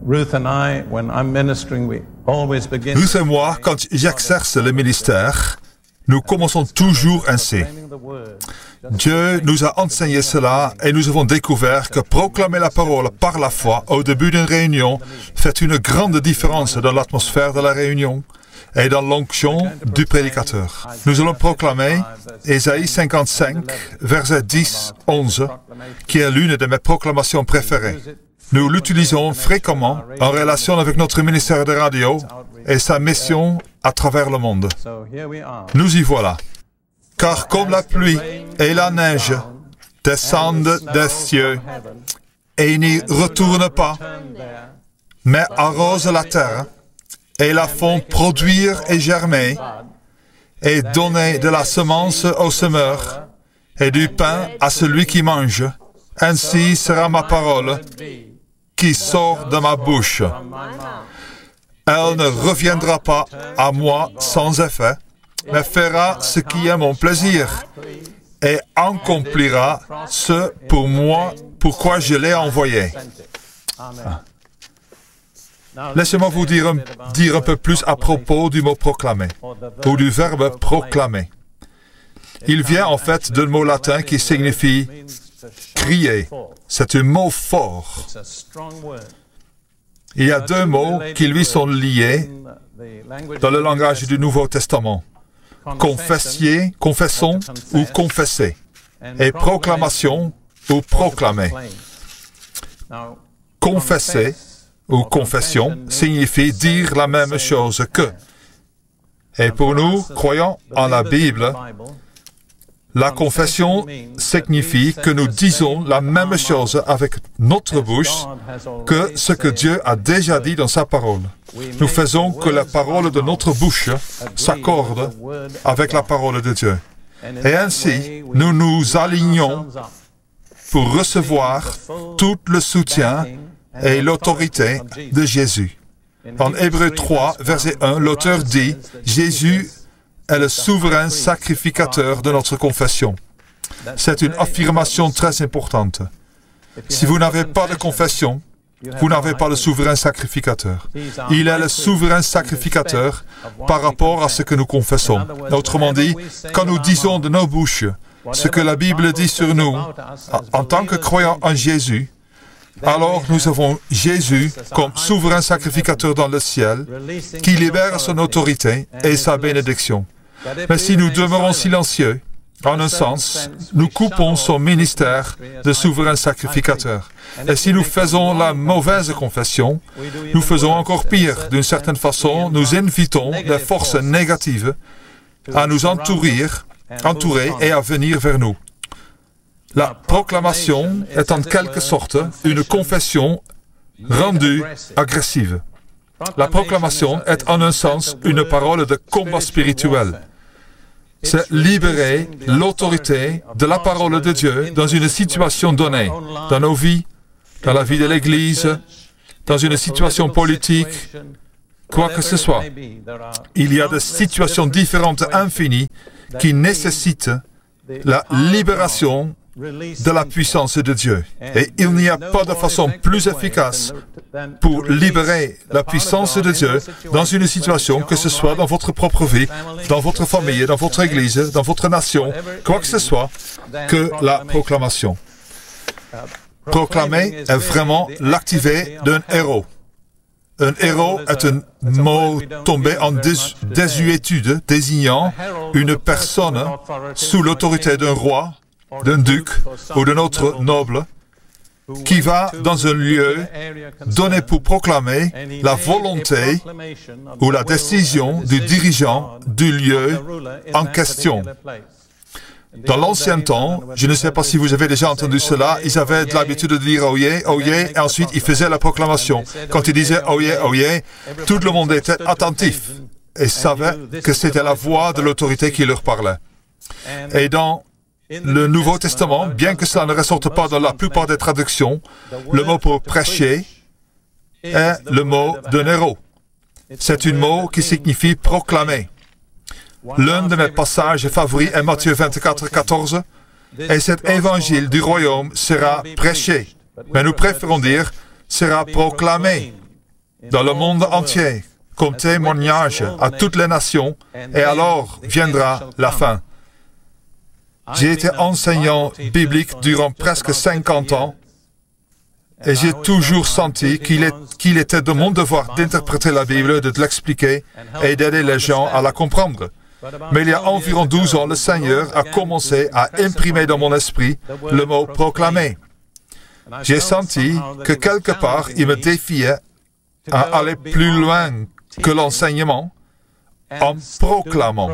Ruth et moi, quand j'exerce le ministère, nous commençons toujours ainsi. Dieu nous a enseigné cela et nous avons découvert que proclamer la parole par la foi au début d'une réunion fait une grande différence dans l'atmosphère de la réunion et dans l'onction du prédicateur. Nous allons proclamer Ésaïe 55, versets 10-11, qui est l'une de mes proclamations préférées. Nous l'utilisons fréquemment en relation avec notre ministère de radio et sa mission à travers le monde. Nous y voilà. Car comme la pluie et la neige descendent des cieux et n'y retournent pas, mais arrosent la terre et la font produire et germer et donner de la semence au semeur et du pain à celui qui mange, ainsi sera ma parole qui sort de ma bouche. Elle ne reviendra pas à moi sans effet, mais fera ce qui est mon plaisir et accomplira ce pour moi, pourquoi je l'ai envoyé. Laissez-moi vous dire un peu plus à propos du mot proclamer, ou du verbe proclamer. Il vient en fait d'un mot latin qui signifie crier. C'est un mot fort. Il y a deux mots qui lui sont liés dans le langage du Nouveau Testament. Confessons ou confesser. Et proclamation ou proclamer. Confesser ou confession signifie dire la même chose que. Et pour nous, croyants en la Bible, la confession signifie que nous disons la même chose avec notre bouche que ce que Dieu a déjà dit dans sa parole. Nous faisons que la parole de notre bouche s'accorde avec la parole de Dieu. Et ainsi, nous nous alignons pour recevoir tout le soutien et l'autorité de Jésus. En Hébreux 3, verset 1, l'auteur dit « Jésus est le souverain sacrificateur de notre confession. » C'est une affirmation très importante. Si vous n'avez pas de confession, vous n'avez pas le souverain sacrificateur. Il est le souverain sacrificateur par rapport à ce que nous confessons. Autrement dit, quand nous disons de nos bouches ce que la Bible dit sur nous, en tant que croyants en Jésus, alors nous avons Jésus comme souverain sacrificateur dans le ciel, qui libère son autorité et sa bénédiction. Mais si nous demeurons silencieux, en un sens, nous coupons son ministère de souverain sacrificateur. Et si nous faisons la mauvaise confession, nous faisons encore pire. D'une certaine façon, nous invitons les forces négatives à nous entourer et à venir vers nous. La proclamation est en quelque sorte une confession rendue agressive. La proclamation est en un sens une parole de combat spirituel. C'est libérer l'autorité de la parole de Dieu dans une situation donnée, dans nos vies, dans la vie de l'Église, dans une situation politique, quoi que ce soit. Il y a des situations différentes infinies qui nécessitent la libération de la puissance de Dieu. Et il n'y a pas de façon plus efficace pour libérer la puissance de Dieu dans une situation, que ce soit dans votre propre vie, dans votre famille, dans votre église, dans votre nation, quoi que ce soit, que la proclamation. Proclamer est vraiment l'activer d'un héros. Un héros est un mot tombé en désuétude, désignant une personne sous l'autorité d'un roi, d'un duc ou d'un autre noble, qui va dans un lieu donné pour proclamer la volonté ou la décision du dirigeant du lieu en question. Dans l'ancien temps, je ne sais pas si vous avez déjà entendu cela, ils avaient de l'habitude de dire « oh yeah », et ensuite ils faisaient la proclamation. Quand ils disaient « oh yeah », tout le monde était attentif et savait que c'était la voix de l'autorité qui leur parlait. Et dans le Nouveau Testament, bien que cela ne ressorte pas dans la plupart des traductions, le mot pour prêcher est le mot d'un héros. C'est un mot qui signifie proclamer. L'un de mes passages favoris est Matthieu 24, 14, et cet évangile du royaume sera prêché. Mais nous préférons dire sera proclamé. dans le monde entier, comme témoignage à toutes les nations, et alors viendra la fin. J'ai été enseignant biblique durant presque 50 ans, et j'ai toujours senti qu'il était de mon devoir d'interpréter la Bible, de l'expliquer et d'aider les gens à la comprendre. Mais il y a environ 12 ans, le Seigneur a commencé à imprimer dans mon esprit le mot « proclamer ». J'ai senti que quelque part, il me défiait à aller plus loin que l'enseignement en proclamant.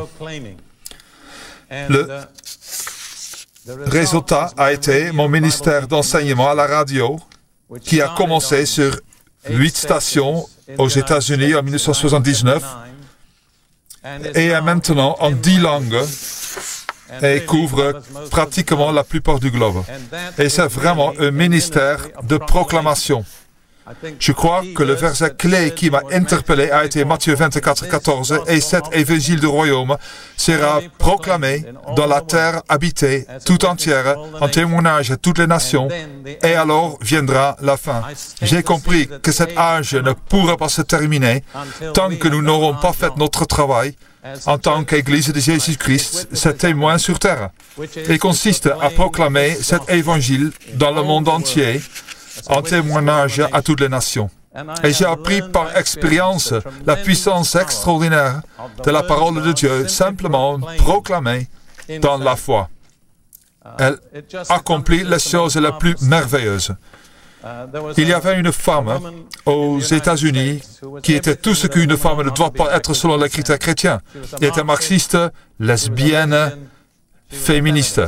Le résultat a été mon ministère d'enseignement à la radio, qui a commencé sur 8 stations aux États-Unis en 1979 et est maintenant en 10 langues et couvre pratiquement la plupart du globe. Et c'est vraiment un ministère de proclamation. Je crois que le verset clé qui m'a interpellé a été Matthieu 24, 14, « Et cet évangile du royaume sera proclamé dans la terre habitée tout entière, en témoignage à toutes les nations, et alors viendra la fin. » J'ai compris que cet âge ne pourra pas se terminer tant que nous n'aurons pas fait notre travail en tant qu'Église de Jésus-Christ, ce témoin sur terre. Il consiste à proclamer cet évangile dans le monde entier, en témoignage à toutes les nations. Et j'ai appris par expérience la puissance extraordinaire de la parole de Dieu, simplement proclamée dans la foi. Elle accomplit les choses les plus merveilleuses. Il y avait une femme aux États-Unis qui était tout ce qu'une femme ne doit pas être selon les critères chrétiens. Elle était marxiste, lesbienne, féministe.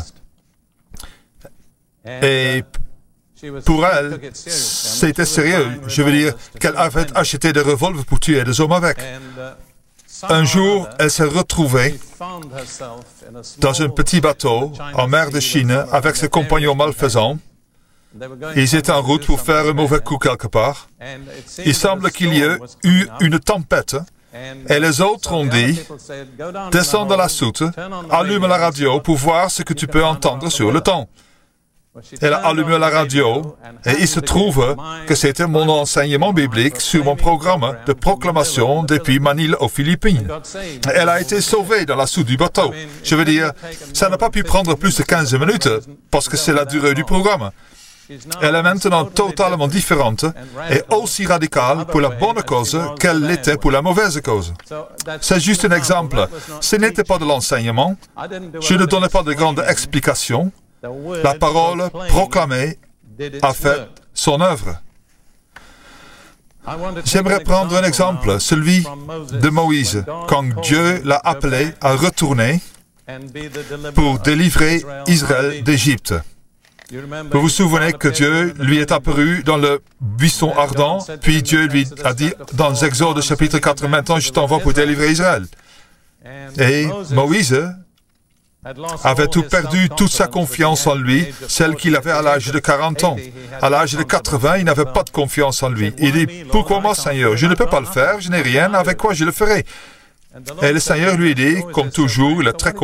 Et pour elle, c'était sérieux. Je veux dire qu'elle avait acheté des revolvers pour tuer des hommes avec. Un jour, elle s'est retrouvée dans un petit bateau en mer de Chine avec ses compagnons malfaisants. Ils étaient en route pour faire un mauvais coup quelque part. Il semble qu'il y ait eu une tempête. Et les autres ont dit, descends dans la soute, allume la radio pour voir ce que tu peux entendre sur le temps. Elle a allumé la radio et il se trouve que c'était mon enseignement biblique sur mon programme de proclamation depuis Manille aux Philippines. Elle a été sauvée dans la soute du bateau. Je veux dire, ça n'a pas pu prendre plus de 15 minutes parce que c'est la durée du programme. Elle est maintenant totalement différente et aussi radicale pour la bonne cause qu'elle l'était pour la mauvaise cause. C'est juste un exemple. Ce n'était pas de l'enseignement. Je ne donnais pas de grandes explications. La parole proclamée a fait son œuvre. J'aimerais prendre un exemple, celui de Moïse, quand Dieu l'a appelé à retourner pour délivrer Israël d'Égypte. Vous vous souvenez que Dieu lui est apparu dans le buisson ardent, puis Dieu lui a dit dans Exode chapitre 4, « Maintenant je t'envoie pour délivrer Israël. » Et Moïse avait tout perdu, toute sa confiance en lui, celle qu'il avait à l'âge de 40 ans. À l'âge de 80, il n'avait pas de confiance en lui. Il dit, « Pourquoi moi, Seigneur? Je ne peux pas le faire, je n'ai rien, avec quoi je le ferai? » Et le Seigneur lui dit, comme toujours, il est très